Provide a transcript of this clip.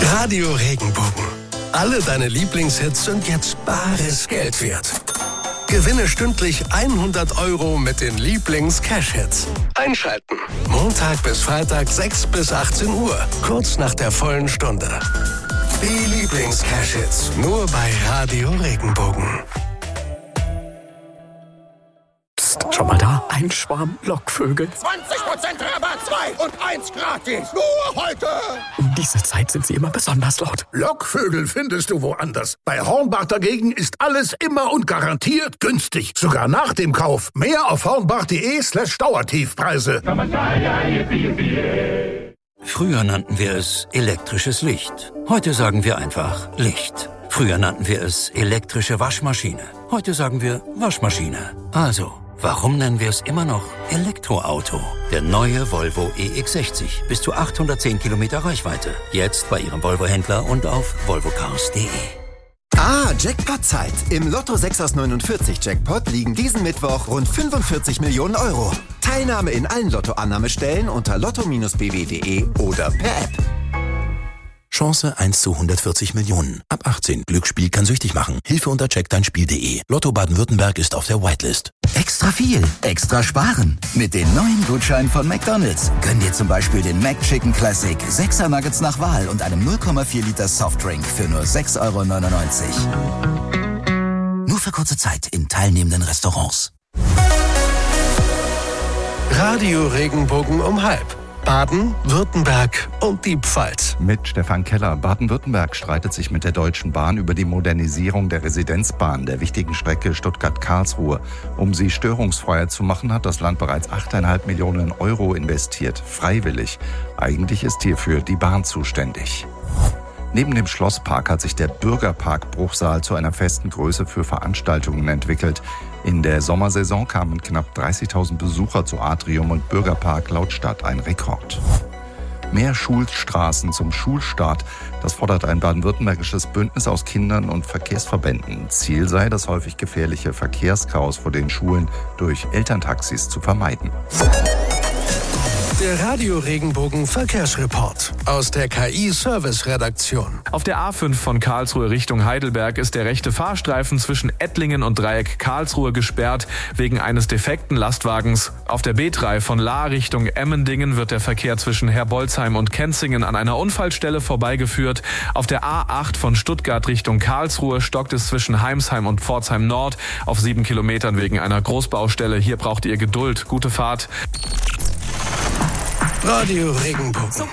Radio Regenbogen. Alle deine Lieblingshits sind jetzt bares Geld wert. Gewinne stündlich 100 € mit den Lieblings-Cash-Hits. Einschalten. Montag bis Freitag 6 bis 18 Uhr. Kurz nach der vollen Stunde. Die Lieblings-Cash-Hits. Nur bei Radio Regenbogen. Psst, schon mal da? Ein Schwarm Lockvögel. 20% Rabatt, 2 und 1 gratis. Nur heute. Um diese Zeit sind sie immer besonders laut. Lockvögel findest du woanders. Bei Hornbach dagegen ist alles immer und garantiert günstig. Sogar nach dem Kauf. Mehr auf hornbach.de/Dauertiefpreise. Früher nannten wir es elektrisches Licht. Heute sagen wir einfach Licht. Früher nannten wir es elektrische Waschmaschine. Heute sagen wir Waschmaschine. Also, warum nennen wir es immer noch Elektroauto? Der neue Volvo EX60. Bis zu 810 Kilometer Reichweite. Jetzt bei Ihrem Volvo-Händler und auf volvocars.de. Jackpot-Zeit. Im Lotto 6 aus 49 Jackpot liegen diesen Mittwoch rund 45 Millionen €. Teilnahme in allen Lottoannahmestellen unter lotto-bw.de oder per App. Chance 1 zu 140 Millionen. Ab 18. Glücksspiel kann süchtig machen. Hilfe unter checkdeinspiel.de. Lotto Baden-Württemberg ist auf der Whitelist. Extra viel, extra sparen. Mit den neuen Gutscheinen von McDonald's gönn dir zum Beispiel den McChicken Classic, 6er Nuggets nach Wahl und einem 0,4 Liter Softdrink für nur 6,99 €. Nur für kurze Zeit in teilnehmenden Restaurants. Radio Regenbogen um 12:30. Baden, Württemberg und die Pfalz. Mit Stefan Keller. Baden-Württemberg streitet sich mit der Deutschen Bahn über die Modernisierung der Residenzbahn, der wichtigen Strecke Stuttgart-Karlsruhe. Um sie störungsfreier zu machen, hat das Land bereits 8,5 Millionen € investiert. Freiwillig. Eigentlich ist hierfür die Bahn zuständig. Neben dem Schlosspark hat sich der Bürgerpark Bruchsal zu einer festen Größe für Veranstaltungen entwickelt. In der Sommersaison kamen knapp 30.000 Besucher zu Atrium und Bürgerpark, laut Stadt ein Rekord. Mehr Schulstraßen zum Schulstart. Das fordert ein baden-württembergisches Bündnis aus Kindern und Verkehrsverbänden. Ziel sei, das häufig gefährliche Verkehrschaos vor den Schulen durch Elterntaxis zu vermeiden. Der Radio Regenbogen Verkehrsreport aus der KI-Service-Redaktion. Auf der A5 von Karlsruhe Richtung Heidelberg ist der rechte Fahrstreifen zwischen Ettlingen und Dreieck Karlsruhe gesperrt wegen eines defekten Lastwagens. Auf der B3 von Lahr Richtung Emmendingen wird der Verkehr zwischen Herbolzheim und Kenzingen an einer Unfallstelle vorbeigeführt. Auf der A8 von Stuttgart Richtung Karlsruhe stockt es zwischen Heimsheim und Pforzheim Nord auf 7 Kilometern wegen einer Großbaustelle. Hier braucht ihr Geduld. Gute Fahrt. Radio Regenbogen.